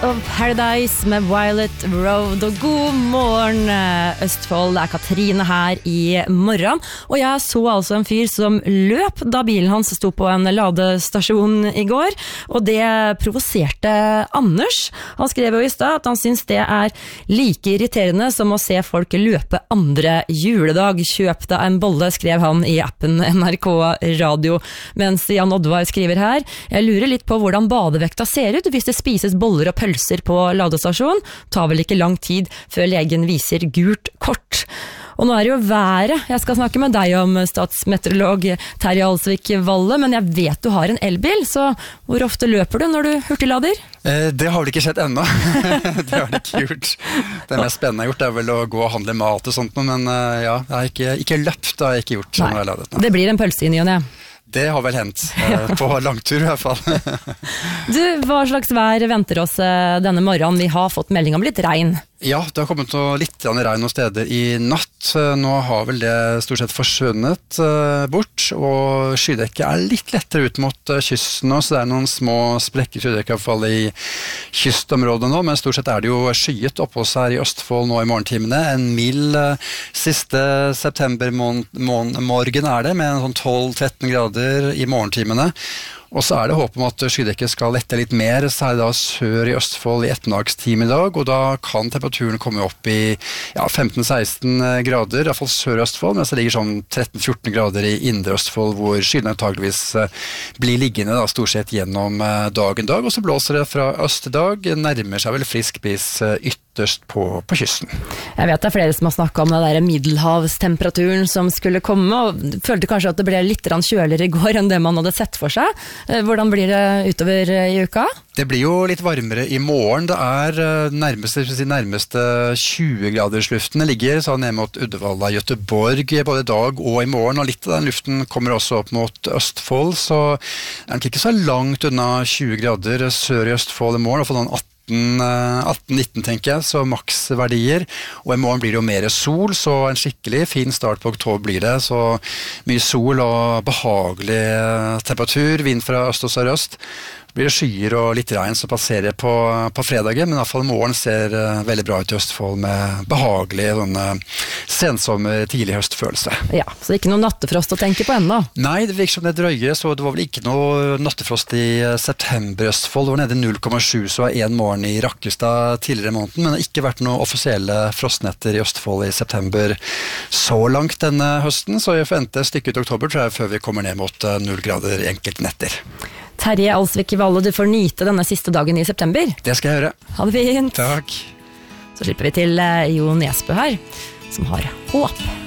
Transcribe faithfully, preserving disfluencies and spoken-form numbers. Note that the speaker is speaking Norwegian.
of Paradise med Violet Road. Og god morgen, Østfold. Det er Katrine her i morgen. Og jeg så altså en fyr som løp da bilen hans sto på en ladestasjon i går. Og det provoserte Anders. Han skrev jo i sted at han synes det er like irriterende som å se folk løpe andre juledag. Kjøp deg en bolle, skrev han i appen N R K Radio. Mens Jan Oddvar skriver her: jeg lurer litt på hvordan badevekta ser ut hvis det spises boller og pølser på ladestasjon. Tar vel ikke lang tid før legen viser gult kort. Og nå er det jo været jeg skal snakke med deg om, statsmeteorolog Terje Alsvik Valle, men jeg vet du har en elbil, så hvor ofte løper du når du hurtiglader? Eh, det har vel ikke skjedd ennå. Det har det ikke gjort. Det mest spennende jeg har gjort er vel å gå og handle mat og sånt, men uh, ja, jeg har ikke, ikke løpt, det har jeg ikke gjort. Nei, ladet, det blir en pølse i ny og ne. Det har vel hendt, på langtur i hvert fall. Du, hva slags vær venter oss denne morgenen? Vi har fått melding om litt regn. Ja, det har kommet noe litt regn noen steder i natt. Nå har vel det stort sett forsvunnet bort, og skydekket er litt lettere ut mot kysten nå, så det er noen små sprekker i skydekket i hvert fall i kystområdet nå, men stort sett er det jo skyet oppe hos her i Østfold nå i morgentimene. En mild siste septembermorgen er det, med en sånn tolv til tretten grader i morgentimene. Og så er det håp om at skydekket skal lette litt mer, særlig da sør i Østfold i ettermiddagstime i dag, og da kan temperaturen komme opp i ja, femten til seksten grader, i hvert fall sør i Østfold, mens det ligger sånn tretten til fjorten grader i indre Østfold, hvor skyene antageligvis blir liggende da, stort sett gjennom dagen dag, og så blåser det fra øst i dag, nærmer seg vel frisk bris ytterst på, på kysten. Jeg vet det er flere som har snakket om det der middelhavstemperaturen som skulle komme, og følte kanskje at det ble litt kjøligere i går enn det man hadde sett for seg. Hvordan blir det utover i uka? Det blir jo litt varmere i morgen. Det er nærmeste, nærmeste tjue graders luften. Det ligger så ned mot Uddevalla, Göteborg, både i dag og i morgen, og litt av den luften kommer også opp mot Østfold, så er det ikke så langt unna tjue grader sør i Østfold i morgen, og for noen atten nitten tenker jeg, så maksverdier, og i morgen blir det jo mer sol, så en skikkelig fin start på oktober blir det, så mye sol og behagelig temperatur, vind fra øst og sørøst. Blir det skyer og litt regn som passerer på, på fredagen, men i hvert fall i morgen ser uh, veldig bra ut i Østfold med behagelig sånn, uh, sensommer, tidlig høstfølelse. Ja, så det er ikke noe nattefrost å tenke på ennå? Nei, det virker som det drøyer, så det var vel ikke noe nattefrost i uh, september i Østfold. Det var nede i null komma sju, så var en morgen i Rakkestad tidligere i måneden, men det har ikke vært noen offisielle frostnetter i Østfold i september så langt denne høsten, så jeg forventer stykket ut oktober, tror jeg, før vi kommer ned mot uh, null grader i enkelte netter. Terje Alsvik Valle, du får nyte denne siste dagen i september. Det skal jeg gjøre. Ha det fint. Takk. Så slipper vi til Jo Nesbø her, som har håp.